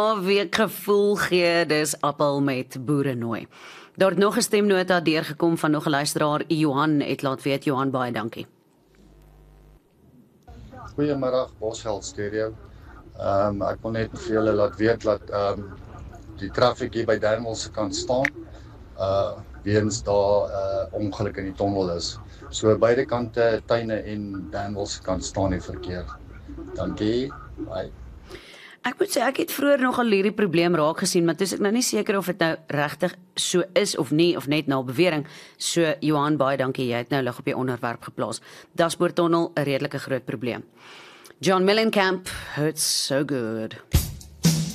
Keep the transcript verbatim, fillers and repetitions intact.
Week gevoel gee, dis appel met boerenooi. Daar het nog 'n stemnota deurgekom van nog 'n luisteraar, Johan, het laat weet. Johan, baie dankie. Goeiemiddag, Bosveld Stereo. Um, ek wil net vir julle laat weet dat um, die traffic hier by Danwil se kant staan, uh, weens daar uh, ongeluk in die tonnel is. So beide kante, Tuine en Danwil se kant staan die verkeer. Dankie, bye. Ek moet sê, ek het vroeër nogal hierdie probleem raak gesien, maar toe is ek nou nie seker of dit nou regtig so is of nie, of net na bewering. So, Johan, baie dankie, jy het nou lig op die onderwerp geplaas. Daspoortonnel, 'n redelike groot probleem. John Mellencamp, hurts so good.